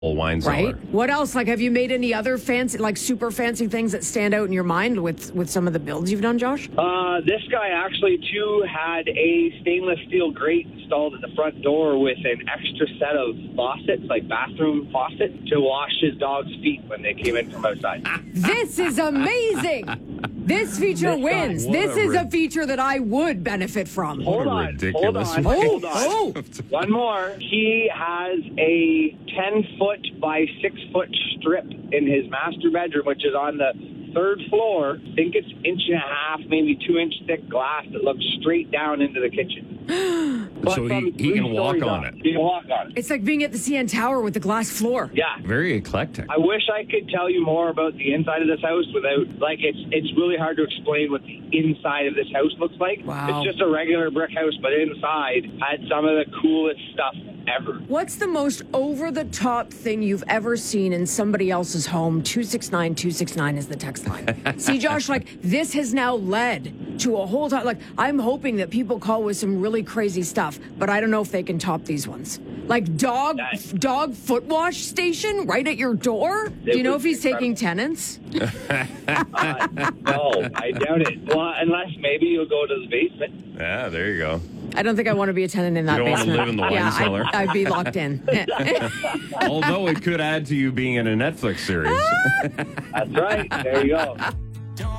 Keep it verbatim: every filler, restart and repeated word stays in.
wine cellar. Right? What else? Like, have you made any other fancy, like super fancy things that stand out in your mind with, with some of the builds you've done, Josh? Uh, this guy actually, too, had a stainless steel grate installed at the front door with an extra set of faucets, like bathroom faucets, to wash his dog's feet when they came in from outside. This is amazing. This feature This wins. guy- This What a is a rid- feature that I would benefit from. Hold a on, ridiculous hold on, way. hold on. Oh, One more. He has a ten-foot by six-foot strip in his master bedroom, which is on the third floor. I think it's inch and a half, maybe two-inch thick glass that looks straight down into the kitchen. But So he- from he three can walk stories on up, it. He can walk on it. It's like being at the C N Tower with the glass floor. Yeah. Very eclectic. I wish I could tell you more about the inside of this house without, like, it's it's really hard to explain what the inside of this house looks like. Wow. It's just a regular brick house, but inside had some of the coolest stuff ever. What's the most over-the-top thing you've ever seen in somebody else's home? two six nine two six nine is the text line. See, Josh, like, this has now led to a whole ton. Like, I'm hoping that people call with some really crazy stuff, but I don't know if they can top these ones. Like, dog Nice. dog foot wash station right at your door? Do you know was if he's taking incredible. tenants? Uh, no, I doubt it. Well, unless maybe you'll go to the basement. Yeah, there you go. I don't think I want to be a tenant in that You don't wanna basement. live in the wine yeah, cellar. I'd, I'd be locked in. Although it could add to you being in a Netflix series. That's right. There you go.